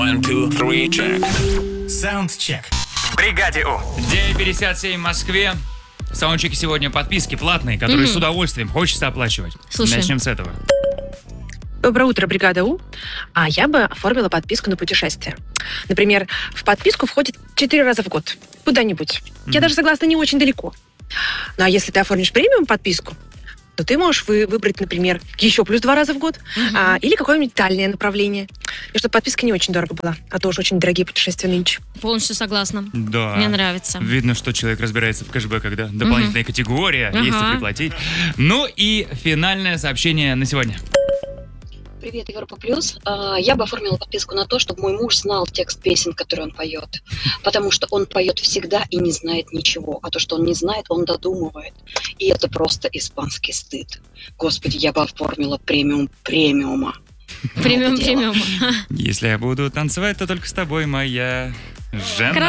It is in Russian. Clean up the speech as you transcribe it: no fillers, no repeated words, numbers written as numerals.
1, 2, 3, check. Саундчек. В бригаде У. 9:57 в Москве. В саундчеке сегодня подписки платные, которые с удовольствием хочется оплачивать. Слушай. Начнем с этого. Доброе утро, бригада У. Я бы оформила подписку на путешествие. Например, в подписку входит 4 раза в год. Куда-нибудь. Я даже согласна, не очень далеко. Ну, а если ты оформишь премиум подписку, то ты можешь выбрать, например, еще плюс 2 раза в год. Или какое-нибудь дальнее направление. И чтобы подписка не очень дорого была. А то уж очень дорогие путешествия нынче. Полностью согласна. Да. Мне нравится. Видно, что человек разбирается в кэшбэках, да? Дополнительная категория, если приплатить. Ну и финальное сообщение на сегодня. Привет, Европа Плюс. Я бы оформила подписку на то, чтобы мой муж знал текст песен, которые он поет. Потому что он поет всегда и не знает ничего. А то, что он не знает, он додумывает. И это просто испанский стыд. Господи, я бы оформила премиума. Премиум. Если я буду танцевать, то только с тобой, моя жена.